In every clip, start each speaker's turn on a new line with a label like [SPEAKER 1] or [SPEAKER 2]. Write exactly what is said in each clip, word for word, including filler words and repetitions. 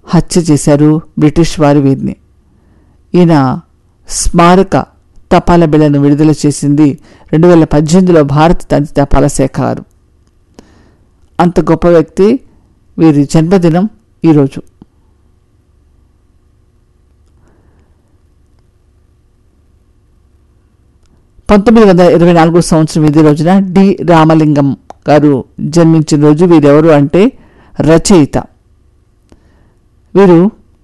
[SPEAKER 1] హత్య చేశారు బ్రిటిష్ వారి వీరిని. ఈయన స్మారక తపాలా బిళ్లను విడుదల చేసింది రెండు వేల పద్దెనిమిదిలో భారత తంతి తపాలా శాఖ వారు. అంత గొప్ప వ్యక్తి. వీరి జన్మదినం ఈరోజు. పంతొమ్మిది వందల ఇరవై నాలుగో సంవత్సరం ఇదే రోజున డి రామలింగం గారు జన్మించిన రోజు. వీరెవరు అంటే రచయిత. వీరు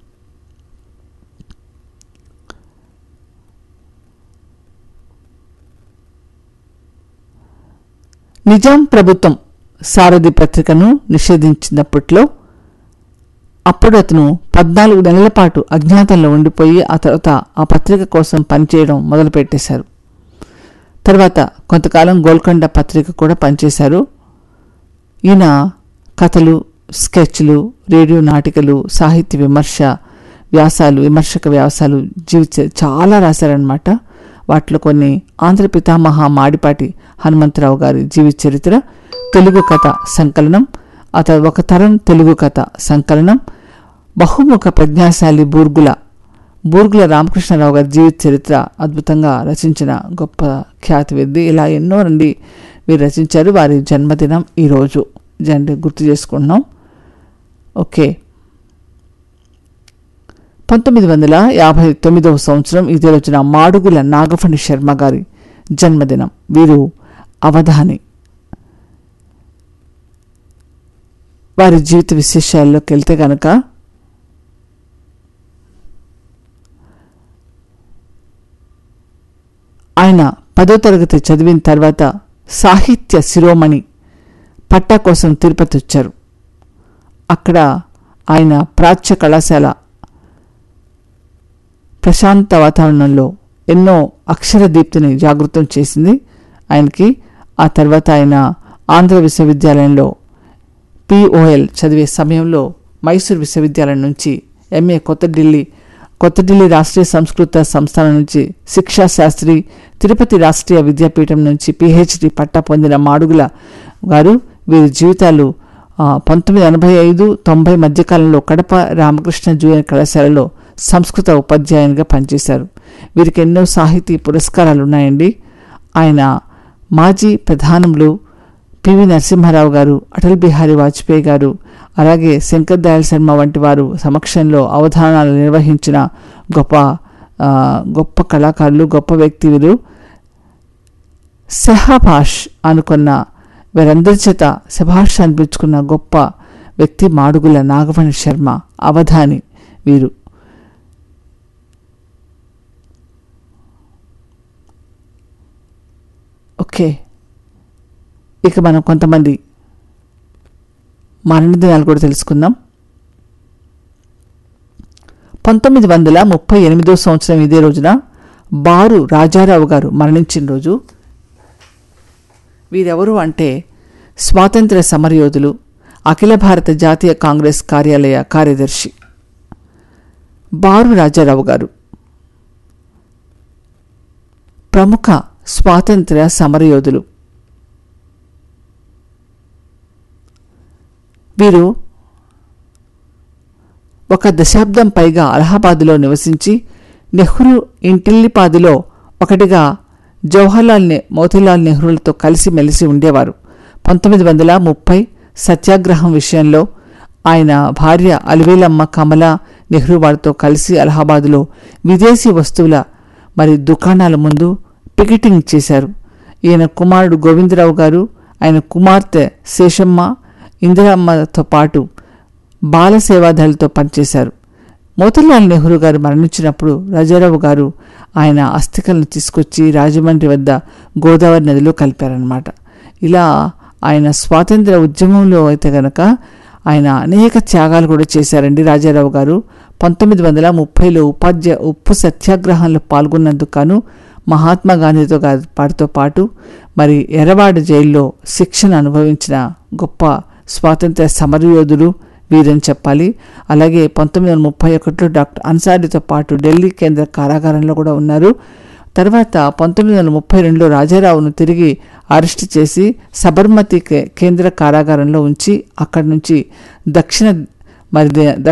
[SPEAKER 1] నిజాం ప్రభుత్వం సారథి పత్రికను నిషేధించినప్పట్లో అప్పుడు అతను పద్నాలుగు నెలల పాటు అజ్ఞాతంలో ఉండిపోయి ఆ తర్వాత ఆ పత్రిక కోసం పనిచేయడం మొదలుపెట్టేశారు. తర్వాత కొంతకాలం గోల్కొండ పత్రిక కూడా పనిచేశారు. ఈయన కథలు, స్కెచ్లు, రేడియో నాటికలు, సాహిత్య విమర్శ వ్యాసాలు, విమర్శక వ్యాసాలు జీవిత చాలా రాశారనమాట. వాటిలో కొన్ని ఆంధ్ర పితామహ మాడిపాటి హనుమంతరావు గారి జీవిత చరిత్ర, తెలుగు కథ సంకలనం, అత ఒక తరం తెలుగు కథ సంకలనం, బహుముఖ ప్రజ్ఞాశాలి బూర్గుల బూర్గుల రామకృష్ణరావు గారి జీవిత చరిత్ర అద్భుతంగా రచించిన గొప్ప ఖ్యాతివిద్ది. ఇలా ఎన్నో నుండి వీరు రచించారు. వారి జన్మదినం ఈరోజు జండి గుర్తు చేసుకుంటున్నాం. ఓకే, పంతొమ్మిది వందల యాభై తొమ్మిదవ సంవత్సరం ఇదే రోజున మాడుగుల నాగఫణి శర్మ గారి జన్మదినం. వీరు అవధాని. వారి జీవిత విశేషాల్లోకి వెళ్తే కనుక ఆయన పదో తరగతి చదివిన తర్వాత సాహిత్య శిరోమణి పట్టా కోసం తిరుపతి వచ్చారు. అక్కడ ఆయన ప్రాచ్య కళాశాల ప్రశాంత వాతావరణంలో ఎన్నో అక్షర దీప్తిని జాగృతం చేసింది ఆయనకి. ఆ తర్వాత ఆయన ఆంధ్ర విశ్వవిద్యాలయంలో పిఓఎల్ చదివే సమయంలో మైసూర్ విశ్వవిద్యాలయం నుంచి ఎంఏ కొత్త ఢిల్లీ కొత్త ఢిల్లీ రాష్ట్రీయ సంస్కృత సంస్థానం నుంచి శిక్షా శాస్త్రి, తిరుపతి రాష్ట్రీయ విద్యాపీఠం నుంచి పిహెచ్డి పట్టా పొందిన మాడుగుల గారు వీరి జీవితాలు పంతొమ్మిది ఎనభై ఐదు తొంభై మధ్యకాలంలో కడప రామకృష్ణ జూనియర్ కళాశాలలో సంస్కృత ఉపాధ్యాయునిగా పనిచేశారు. వీరికి ఎన్నో సాహితీ పురస్కారాలు ఉన్నాయండి. ఆయన మాజీ ప్రధానులు పివి నరసింహారావు గారు, అటల్ బిహారీ వాజ్పేయి గారు, అలాగే శంకర్ దయాళ్ శర్మ వంటి వారు సమక్షంలో అవధానాలు నిర్వహించిన గొప్ప గొప్ప కళాకారులు, గొప్ప వ్యక్తి వీరు. శహాభాష్ అనుకున్న వీరందరి చేత శభాష్ అనిపించుకున్న గొప్ప వ్యక్తి మాడుగుల నాగఫణి శర్మ, అవధాని వీరు. ఓకే, ఇక మనం కొంతమంది మరణ దినాలు కూడా తెలుసుకుందాం. పంతొమ్మిది వందల ముప్పై ఎనిమిదో సంవత్సరం ఇదే రోజున బారు రాజారావు గారు మరణించిన రోజు. వీరెవరు అంటే స్వాతంత్ర్య సమరయోధులు, అఖిల భారత జాతీయ కాంగ్రెస్ కార్యాలయ కార్యదర్శి బారు రాజారావు గారు. ప్రముఖ స్వాతంత్ర్య సమరయోధులు. వీరు ఒక దశాబ్దం పైగా అలహాబాద్లో నివసించి నెహ్రూ ఇంటిల్లిపాదిలో ఒకటిగా జవహర్లాల్ నె మోతీలాల్ నెహ్రూలతో కలిసి మెలిసి ఉండేవారు. పంతొమ్మిది వందల ముప్పై సత్యాగ్రహం విషయంలో ఆయన భార్య అలివేలమ్మ కమల నెహ్రూ వారితో కలిసి అలహాబాద్లో విదేశీ వస్తువుల మరి దుకాణాల ముందు పికెటింగ్ చేశారు. ఈయన కుమారుడు గోవిందరావు గారు, ఆయన కుమార్తె శేషమ్మ, ఇందిరమ్మతో పాటు బాల సేవాదళతో పనిచేశారు. మోతీలాల్ నెహ్రూ గారు మరణించినప్పుడు రాజారావు గారు ఆయన అస్థికలను తీసుకొచ్చి రాజమండ్రి వద్ద గోదావరి నదిలో కలిపారన్నమాట. ఇలా ఆయన స్వాతంత్ర ఉద్యమంలో అయితే గనక ఆయన అనేక త్యాగాలు కూడా చేశారండి రాజారావు గారు. పంతొమ్మిది వందల ముప్పైలో ఉపాధ్యాయ ఉప్పు సత్యాగ్రహంలో పాల్గొన్నందుకు గాను మహాత్మా గాంధీతో పాటుతో పాటు మరి ఎర్రవాడ జైల్లో శిక్షణ అనుభవించిన గొప్ప స్వాతంత్ర సమరయోధులు వీరని చెప్పాలి. అలాగే పంతొమ్మిది వందల ముప్పై ఒకటిలో డాక్టర్ అన్సారీతో పాటు ఢిల్లీ కేంద్ర కారాగారంలో కూడా ఉన్నారు. తర్వాత పంతొమ్మిది వందల ముప్పై రెండులో రాజారావును తిరిగి అరెస్టు చేసి సబర్మతి కేంద్ర కారాగారంలో ఉంచి అక్కడి నుంచి దక్షిణ మరి